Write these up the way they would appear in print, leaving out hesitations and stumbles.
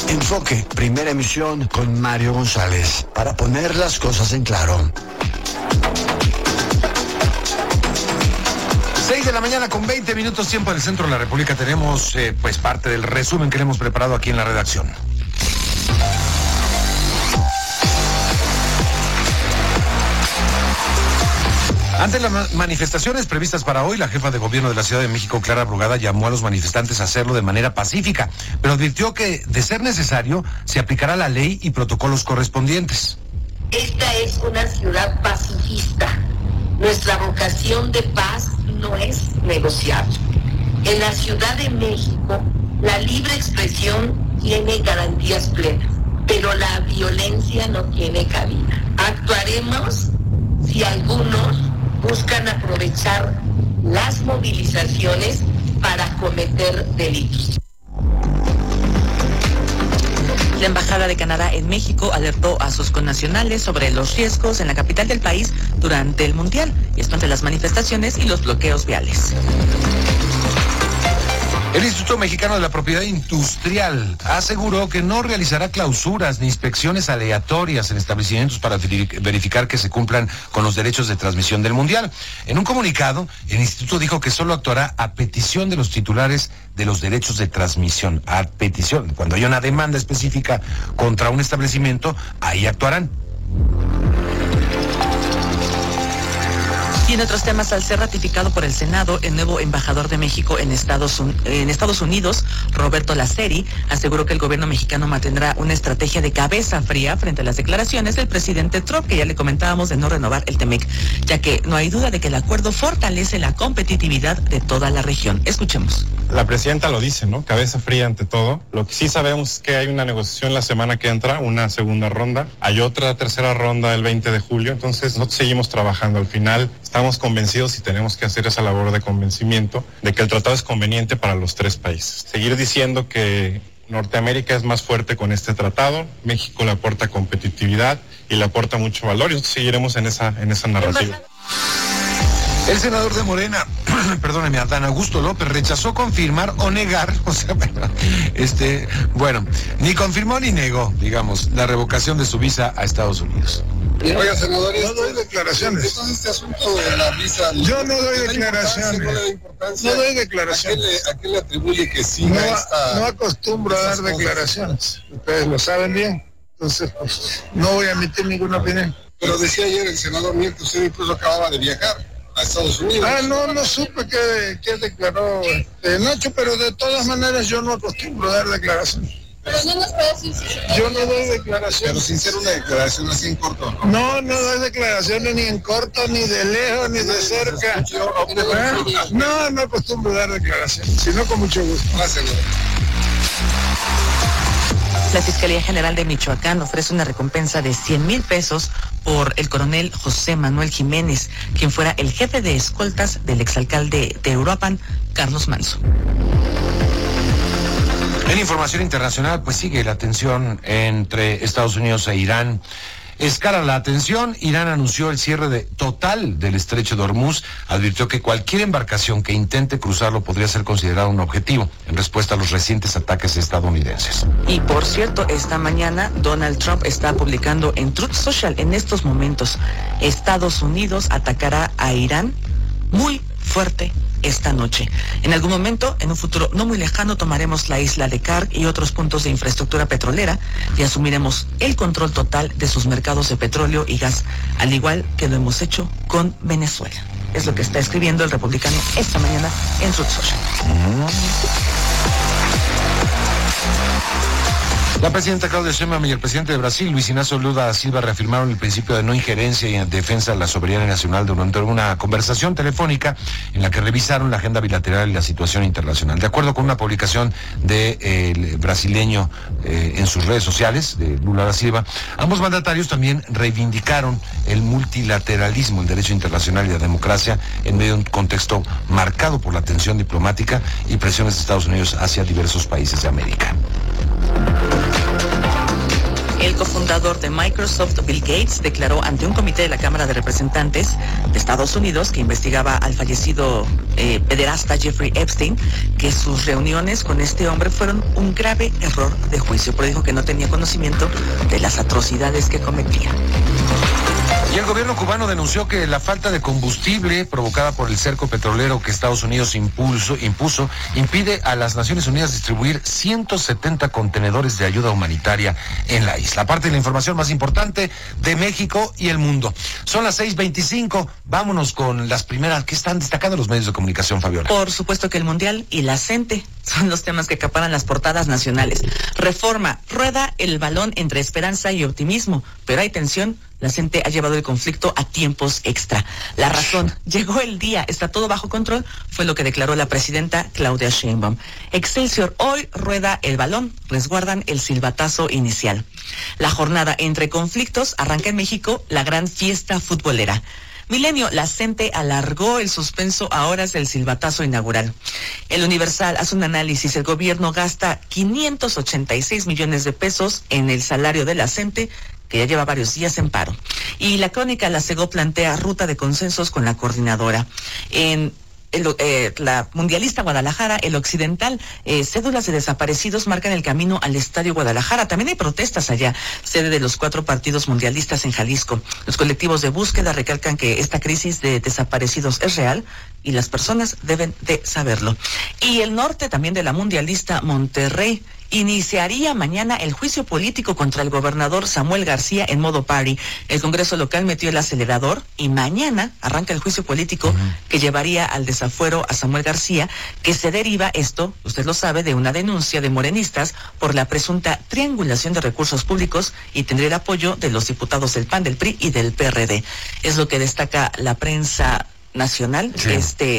Enfoque, primera emisión con Mario González, para poner las cosas en claro. 6 de la mañana con 20 minutos tiempo del centro de la República. Tenemos pues parte del resumen que le hemos preparado aquí en la redacción. Ante las manifestaciones previstas para hoy, la jefa de gobierno de la Ciudad de México, Clara Brugada, llamó a los manifestantes a hacerlo de manera pacífica, pero advirtió que, de ser necesario, se aplicará la ley y protocolos correspondientes. Esta es una ciudad pacifista. Nuestra vocación de paz no es negociable. En la Ciudad de México, la libre expresión tiene garantías plenas, pero la violencia no tiene cabida. Actuaremos si algunos buscan aprovechar las movilizaciones para cometer delitos. La Embajada de Canadá en México alertó a sus connacionales sobre los riesgos en la capital del país durante el Mundial, y esto ante las manifestaciones y los bloqueos viales. El Instituto Mexicano de la Propiedad Industrial aseguró que no realizará clausuras ni inspecciones aleatorias en establecimientos para verificar que se cumplan con los derechos de transmisión del Mundial. En un comunicado, el instituto dijo que solo actuará a petición de los titulares de los derechos de transmisión. A petición, cuando haya una demanda específica contra un establecimiento, ahí actuarán. Y en otros temas, al ser ratificado por el Senado, el nuevo embajador de México en Estados Unidos, Roberto Laceri, aseguró que el gobierno mexicano mantendrá una estrategia de cabeza fría frente a las declaraciones del presidente Trump, que ya le comentábamos, de no renovar el TEMEC, ya que no hay duda de que el acuerdo fortalece la competitividad de toda la región. Escuchemos. La presidenta lo dice, ¿no? Cabeza fría ante todo. Lo que sí sabemos es que hay una negociación la semana que entra, una segunda ronda. Hay otra tercera ronda el 20 de julio. Entonces, nosotros seguimos trabajando. Al final, estamos convencidos y tenemos que hacer esa labor de convencimiento de que el tratado es conveniente para los tres países. Seguir diciendo que Norteamérica es más fuerte con este tratado. México le aporta competitividad y le aporta mucho valor. Y nosotros seguiremos en esa narrativa. El senador de Morena, perdóneme, Adán Augusto López, rechazó confirmar o negar, ni confirmó ni negó, digamos, la revocación de su visa a Estados Unidos. Oiga, senador, no doy declaraciones. Entonces, este asunto de la visa... Yo no doy declaraciones. No doy declaraciones. ¿A qué le atribuye que sí no acostumbro a dar declaraciones. Ustedes lo saben bien. Entonces, pues, no voy a emitir ninguna opinión. Pero decía ayer el senador Mier que usted incluso acababa de viajar a Estados Unidos. No supe qué declaró Nacho, pero de todas maneras yo no acostumbro a dar declaraciones. Pero no nos puede decir. Yo no doy declaraciones. Pero sin ser una declaración así en corto. No doy declaraciones ni en corto, ni de lejos, ni de cerca. No acostumbro a dar declaraciones, sino con mucho gusto. Gracias. La Fiscalía General de Michoacán ofrece una recompensa de 100,000 pesos por el coronel José Manuel Jiménez, quien fuera el jefe de escoltas del exalcalde de Uruapan, Carlos Manso. En información internacional, pues sigue la tensión entre Estados Unidos e Irán. Escala la atención. Irán anunció el cierre total del estrecho de Hormuz. Advirtió que cualquier embarcación que intente cruzarlo podría ser considerado un objetivo en respuesta a los recientes ataques estadounidenses. Y por cierto, esta mañana Donald Trump está publicando en Truth Social, en estos momentos, Estados Unidos atacará a Irán muy fuerte esta noche. En algún momento, en un futuro no muy lejano, tomaremos la isla de Karg y otros puntos de infraestructura petrolera y asumiremos el control total de sus mercados de petróleo y gas, al igual que lo hemos hecho con Venezuela. Es lo que está escribiendo el republicano esta mañana en Truth Social. La presidenta Claudia Sheinbaum y el presidente de Brasil, Luis Inácio Lula da Silva, reafirmaron el principio de no injerencia y en defensa de la soberanía nacional durante una conversación telefónica en la que revisaron la agenda bilateral y la situación internacional. De acuerdo con una publicación del brasileño en sus redes sociales, de Lula da Silva, ambos mandatarios también reivindicaron el multilateralismo, el derecho internacional y la democracia en medio de un contexto marcado por la tensión diplomática y presiones de Estados Unidos hacia diversos países de América. El cofundador de Microsoft, Bill Gates, declaró ante un comité de la Cámara de Representantes de Estados Unidos que investigaba al fallecido pederasta Jeffrey Epstein que sus reuniones con este hombre fueron un grave error de juicio, pero dijo que no tenía conocimiento de las atrocidades que cometía. Y el gobierno cubano denunció que la falta de combustible provocada por el cerco petrolero que Estados Unidos impuso impide a las Naciones Unidas distribuir 170 contenedores de ayuda humanitaria en la isla. Parte de la información más importante de México y el mundo. Son las 6:25. Vámonos con las primeras que están destacando los medios de comunicación, Fabiola. Por supuesto que el Mundial y la CENTE son los temas que acaparan las portadas nacionales. Reforma, rueda el balón entre esperanza y optimismo, pero hay tensión. La CENTE ha llevado el conflicto a tiempos extra. La razón, llegó el día, está todo bajo control, fue lo que declaró la presidenta Claudia Sheinbaum. Excelsior, hoy rueda el balón, resguardan el silbatazo inicial. La jornada entre conflictos arranca en México la gran fiesta futbolera. Milenio, la CENTE alargó el suspenso a horas del silbatazo inaugural. El Universal hace un análisis, el gobierno gasta 586 millones de pesos en el salario de la CENTE, que ya lleva varios días en paro. Y la Crónica, la CEGO plantea ruta de consensos con la coordinadora. En la mundialista Guadalajara, el Occidental, cédulas de desaparecidos marcan el camino al Estadio Guadalajara. También hay protestas allá, sede de los 4 partidos mundialistas en Jalisco. Los colectivos de búsqueda recalcan que esta crisis de desaparecidos es real y las personas deben de saberlo. Y el norte también de la mundialista Monterrey iniciaría mañana el juicio político contra el gobernador Samuel García en modo party. El Congreso local metió el acelerador y mañana arranca el juicio político que llevaría al desafuero a Samuel García, que se deriva, esto, usted lo sabe, de una denuncia de morenistas por la presunta triangulación de recursos públicos y tendría el apoyo de los diputados del PAN, del PRI y del PRD. Es lo que destaca la prensa nacional, sí.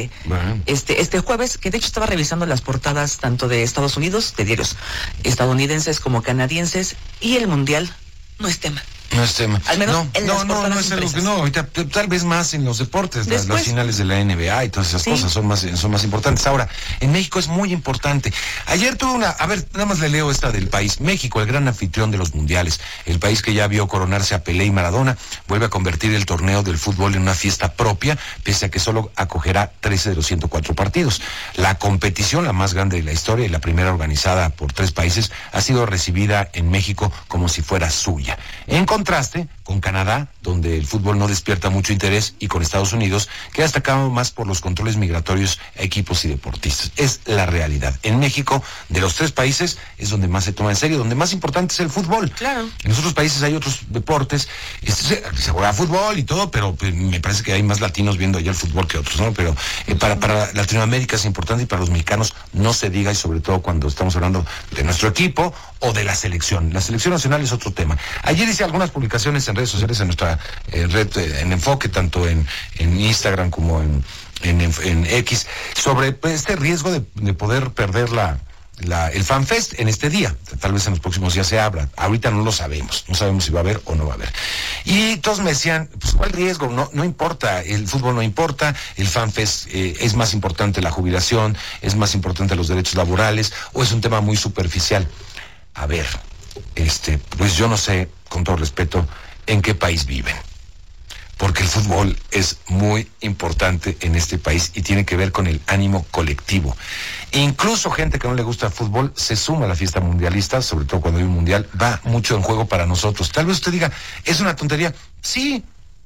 Este jueves, que de hecho estaba revisando las portadas tanto de Estados Unidos, de diarios estadounidenses como canadienses, y el Mundial no es tema. No es tema. Al menos no es algo que ahorita tal vez más en los deportes, las finales de la NBA y todas esas cosas son más importantes. Ahora, en México es muy importante. Ayer tuve nada más le leo esta del país. México, el gran anfitrión de los mundiales, el país que ya vio coronarse a Pelé y Maradona, vuelve a convertir el torneo del fútbol en una fiesta propia, pese a que solo acogerá 13 de los 104 partidos. La competición, la más grande de la historia y la primera organizada por 3 países, ha sido recibida en México como si fuera suya. En contraste con Canadá, donde el fútbol no despierta mucho interés, y con Estados Unidos, que ha destacado más por los controles migratorios a equipos y deportistas. Es la realidad. En México, de los 3 países, es donde más se toma en serio, donde más importante es el fútbol. Claro. En los otros países hay otros deportes, se juega fútbol y todo, pero me parece que hay más latinos viendo allá el fútbol que otros, ¿no? Pero para Latinoamérica es importante, y para los mexicanos no se diga, y sobre todo cuando estamos hablando de nuestro equipo o de la selección. La selección nacional es otro tema. Ayer hice algunas publicaciones en redes sociales, en nuestra red en Enfoque, tanto en Instagram como en X, sobre este riesgo de poder perder el FanFest en este día. Tal vez en los próximos días se abra. Ahorita no lo sabemos. No sabemos si va a haber o no va a haber. Y todos me decían, pues, ¿cuál riesgo? No importa. El fútbol no importa. El FanFest es más importante la jubilación, es más importante los derechos laborales, o es un tema muy superficial. A ver, pues yo no sé, con todo respeto, en qué país viven. Porque el fútbol es muy importante en este país y tiene que ver con el ánimo colectivo. Incluso gente que no le gusta el fútbol se suma a la fiesta mundialista, sobre todo cuando hay un mundial, va mucho en juego para nosotros. Tal vez usted diga, ¿es una tontería? Sí,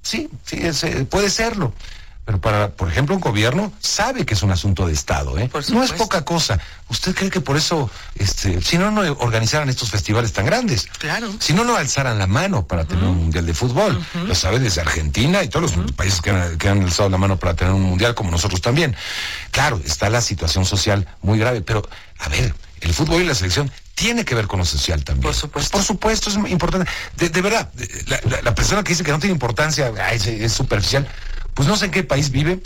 puede serlo. Pero por ejemplo, un gobierno sabe que es un asunto de Estado, ¿eh? No es poca cosa. ¿Usted cree que por eso, si no organizaran estos festivales tan grandes? Claro. Si no alzaran la mano para tener un mundial de fútbol? Lo sabe desde Argentina y todos los países que han alzado la mano para tener un mundial, como nosotros también. Claro, está la situación social muy grave, pero, a ver, el fútbol y la selección tiene que ver con lo social también. Por supuesto, es importante. De verdad, la persona que dice que no tiene importancia, es superficial. Pues no sé en qué país vive,